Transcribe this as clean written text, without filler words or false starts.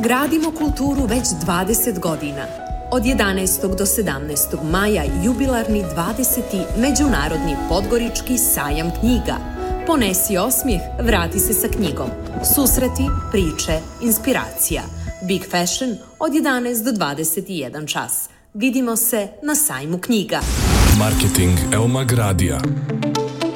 Gradimo kulturu već 20 godina. Od 11. do 17. maja jubilarni 20. Međunarodni Podgorički sajam knjiga. Ponesi osmijeh, vrati se sa knjigom. Susreti, priče, inspiracija. Big Fashion od 11 do 21 čas. Vidimo se na sajmu knjiga. Marketing Eumag Radija.